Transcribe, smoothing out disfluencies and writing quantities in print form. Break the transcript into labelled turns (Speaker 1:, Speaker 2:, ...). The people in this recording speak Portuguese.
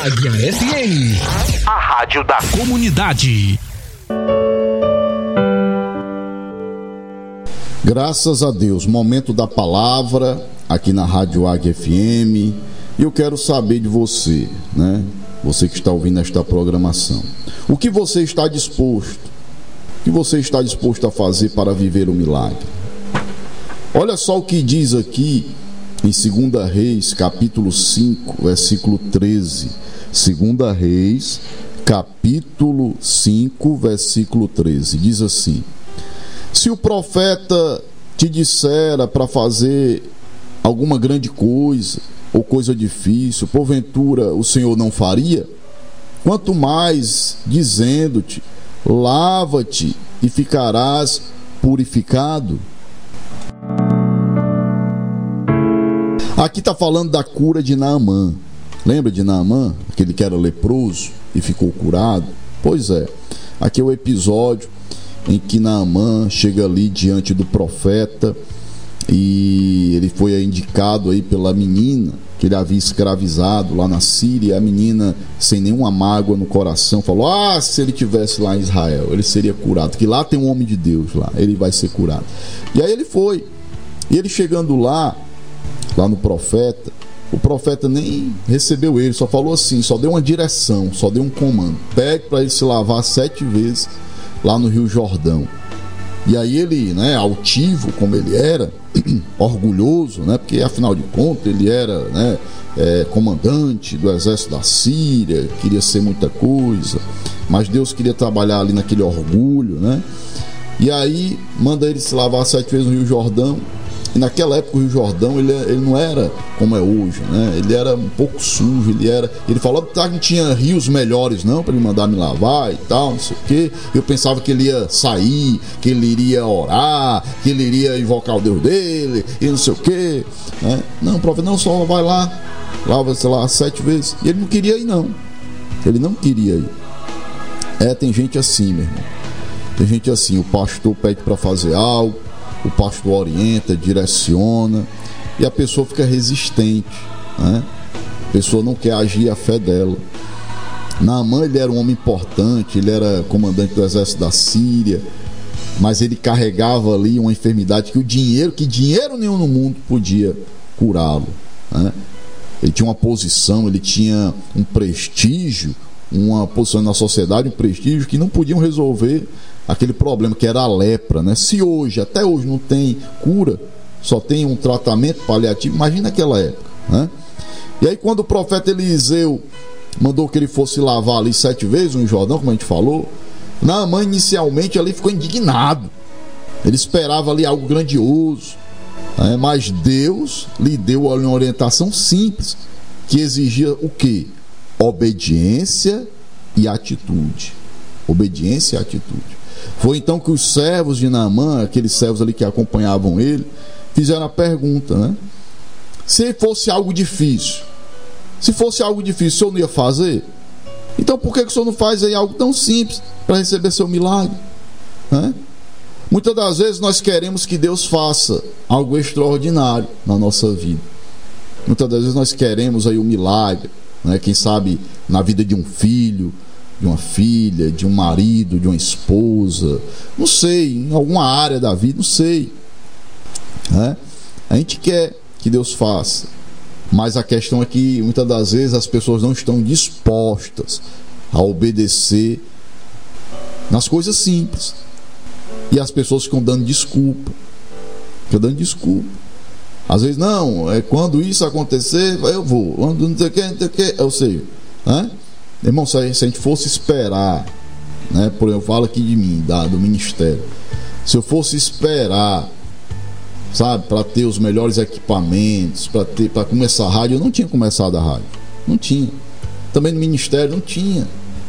Speaker 1: Águia FM, a rádio da comunidade.
Speaker 2: Graças a Deus, momento da palavra aqui na Rádio Águia FM. E eu quero saber de você, né? Você que está ouvindo esta programação. O que você está disposto? O que você está disposto a fazer para viver o milagre? Olha só o que diz aqui em 2 Reis, capítulo 5, versículo 13. 2 Reis, capítulo 5, versículo 13. Diz assim: se o profeta te dissera para fazer alguma grande coisa ou coisa difícil, porventura o Senhor não faria? Quanto mais dizendo-te, lava-te e ficarás purificado. Aqui está falando da cura de Naamã. Lembra de Naamã? Aquele que era leproso e ficou curado? Pois é, aqui é o episódio em que Naamã chega ali diante do profeta e ele foi indicado aí pela menina que ele havia escravizado lá na Síria. A menina, sem nenhuma mágoa no coração, falou: se ele tivesse lá em Israel, ele seria curado, que lá tem um homem de Deus, lá ele vai ser curado. E aí ele foi, e ele chegando lá no profeta, o profeta nem recebeu ele, só falou assim, só deu uma direção, só deu um comando: pegue para ele se lavar 7 vezes lá no Rio Jordão. E aí ele, né, altivo como ele era, orgulhoso, né, porque afinal de contas ele era, né, comandante do exército da Síria, queria ser muita coisa, mas Deus queria trabalhar ali naquele orgulho, né? E aí manda ele se lavar 7 vezes no Rio Jordão. E naquela época o Rio Jordão ele não era como é hoje, né? Ele era um pouco sujo, ele falou que não tinha rios melhores não para ele mandar me lavar e tal, não sei o quê. Eu pensava que ele ia sair, que ele iria orar, que ele iria invocar o Deus dele e não sei o quê, né? Não, o profeta, não, só vai lá, lava, sei lá, 7 vezes. E ele não queria ir não. Ele não queria ir. Tem gente assim, meu irmão. Tem gente assim, o pastor pede para fazer algo, o pastor orienta, direciona, e a pessoa fica resistente, né? A pessoa não quer agir a fé dela. Naamã, ele era um homem importante, ele era comandante do exército da Síria, mas ele carregava ali uma enfermidade que dinheiro nenhum no mundo podia curá-lo, né? Ele tinha uma posição, ele tinha um prestígio, uma posição na sociedade, um prestígio que não podiam resolver aquele problema que era a lepra, né? Se até hoje não tem cura, só tem um tratamento paliativo, imagina naquela época, né? E aí quando o profeta Eliseu mandou que ele fosse lavar ali 7 vezes no Jordão, como a gente falou, Naamã inicialmente ali ficou indignado. Ele esperava ali algo grandioso, né? Mas Deus lhe deu uma orientação simples, que exigia o quê? Obediência e atitude. Obediência e atitude. Foi então que os servos de Naamã, aqueles servos ali que acompanhavam ele, fizeram a pergunta, né? Se fosse algo difícil, o senhor não ia fazer? Então por que o senhor não faz aí algo tão simples para receber seu milagre, né? Muitas das vezes nós queremos que Deus faça algo extraordinário na nossa vida. Muitas das vezes nós queremos aí um milagre, né? Quem sabe na vida de um filho, de uma filha, de um marido, de uma esposa, não sei, em alguma área da vida, não sei, né? A gente quer que Deus faça, mas a questão é que muitas das vezes as pessoas não estão dispostas a obedecer nas coisas simples, e as pessoas ficam dando desculpa. Às vezes, não, quando isso acontecer eu vou, quando não sei o que, ou seja, né? Irmão, se a gente fosse esperar, né, por exemplo, eu falo aqui de mim, do ministério, se eu fosse esperar, sabe, para ter os melhores equipamentos, para começar a rádio, eu não tinha começado a rádio, não tinha. Também no ministério não tinha.